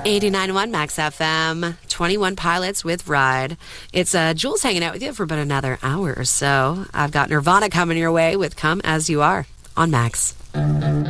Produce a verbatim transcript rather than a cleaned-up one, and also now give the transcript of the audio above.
eighty-nine point one Max F M, twenty-one Pilots with Ride. It's uh, Jules hanging out with you for about another hour or so. I've got Nirvana coming your way with Come As You Are on Max.